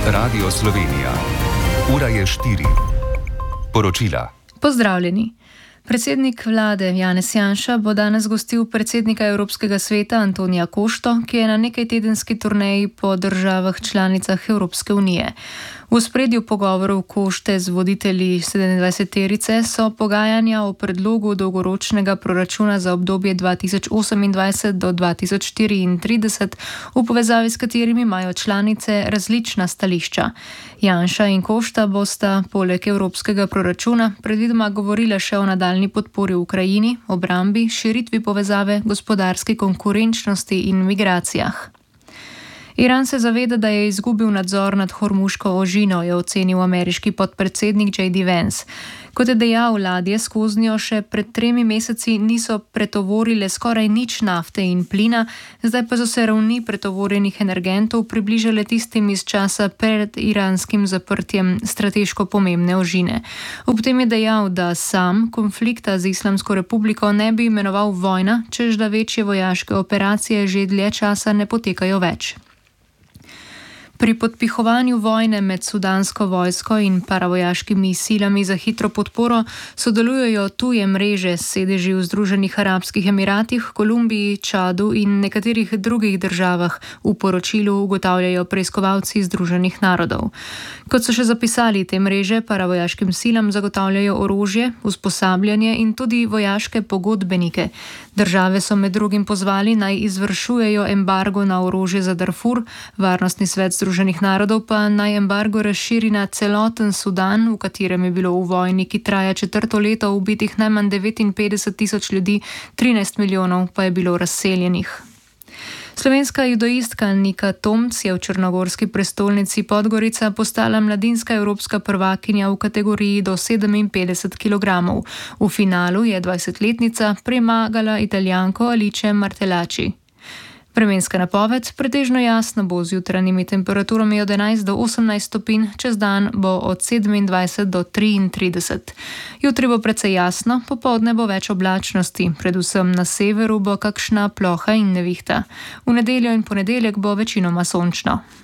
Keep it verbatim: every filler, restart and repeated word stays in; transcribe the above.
Radio Slovenija. Ura je štiri. Poročila. Pozdravljeni. Predsednik vlade Janez Janša bo danes gostil predsednika Evropskega sveta Antonija Košto, ki je na nekajtedenski turneji po državah članicah Evropske unije. V ospredju pogovorov Košte z voditelji sedemindvajseterice so pogajanja o predlogu dolgoročnega proračuna za obdobje dva tisoč osemindvajset do dva tisoč štiriintrideset, v povezavi s katerimi imajo članice različna stališča. Janša in Košta bosta poleg evropskega proračuna predvidoma govorila še o nadaljnji podpori Ukrajini, obrambi, širitvi povezave, gospodarski konkurenčnosti in migracijah. Iran se zaveda, da je izgubil nadzor nad Hormuško ožino, je ocenil ameriški podpredsednik J D Vance. Kot je dejal, ladje skoznjo še pred tremi meseci niso pretovorile skoraj nič nafte in plina, zdaj pa so se ravni pretovorjenih energentov približale tistim iz časa pred iranskim zaprtjem strateško pomembne ožine. Ob tem je dejal, da sam konflikta z Islamsko republiko ne bi imenoval vojna, čež da večje vojaške operacije že dlje časa ne potekajo več. Pri podpihovanju vojne med sudansko vojsko in paravojaškimi silami za hitro podporo sodelujejo tuje mreže s sedeži v Združenih arabskih emiratih, Kolumbiji, Čadu in nekaterih drugih državah, v poročilu ugotavljajo preiskovalci Združenih narodov. Kot so še zapisali, te mreže paravojaškim silam zagotavljajo orožje, usposabljanje in tudi vojaške pogodbenike. Države so med drugim pozvali, naj izvršujejo embargo na orožje za Darfur, Varnostni svet Združenih narodov pa naj embargo razširi na celoten Sudan, v katerem je bilo v vojni, ki traja četrto leto, ubitih najmanj devetinpetdeset tisoč ljudi, trinajst milijonov pa je bilo razseljenih. Slovenska judoistka Nika Tomc je v črnogorski prestolnici Podgorica postala mladinska evropska prvakinja v kategoriji do sedeminpetdeset kilogramov. V finalu je dvajsetletnica premagala Italijanko Alice Martelaci. Vremenska napoved: pretežno jasno bo z jutranjimi temperaturami od enajst do osemnajst stopinj, čez dan bo od sedemindvajset do triintrideset. Jutri bo precej jasno, popoldne bo več oblačnosti, predvsem na severu bo kakšna ploha in nevihta. V nedeljo in ponedeljek bo večinoma sončno.